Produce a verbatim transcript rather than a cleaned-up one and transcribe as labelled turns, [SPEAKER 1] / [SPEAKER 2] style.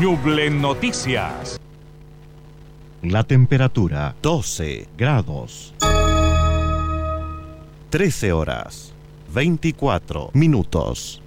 [SPEAKER 1] Ñuble Noticias.
[SPEAKER 2] La temperatura doce grados. trece horas veinticuatro minutos.